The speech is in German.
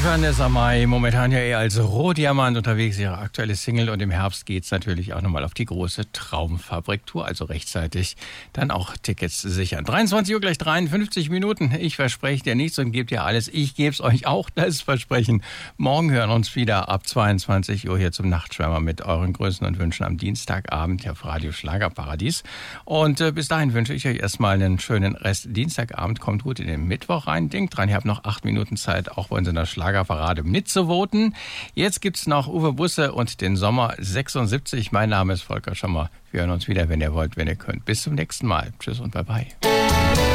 Vanessa Mai, momentan ja eher als Rohdiamant unterwegs, ihre aktuelle Single. Und im Herbst geht's natürlich auch nochmal auf die große Traumfabrik-Tour, also rechtzeitig dann auch Tickets sichern. 23 Uhr gleich 53 Minuten. Ich verspreche dir nichts und gebe dir alles. Ich gebe es euch auch, das Versprechen. Morgen hören wir uns wieder ab 22 Uhr hier zum Nachtschwärmer mit euren Grüßen und Wünschen am Dienstagabend hier auf Radio Schlagerparadies. Und bis dahin wünsche ich euch erstmal einen schönen Rest Dienstagabend. Kommt gut in den Mittwoch rein. Denkt dran, ihr habt noch 8 Minuten Zeit, auch bei uns in der Schlagerparade mitzuvoten. Jetzt gibt's noch Uwe Busse und den Sommer 76. Mein Name ist Volker Schommer. Wir hören uns wieder, wenn ihr wollt, wenn ihr könnt. Bis zum nächsten Mal. Tschüss und bye bye.